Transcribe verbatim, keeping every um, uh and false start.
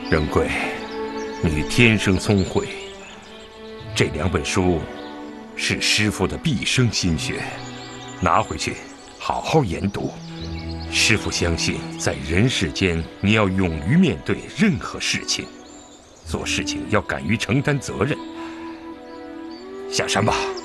仁贵，你天生聪慧，这两本书是师父的毕生心血，拿回去好好研读。师父相信，在人世间，你要勇于面对任何事情，做事情要敢于承担责任。下山吧。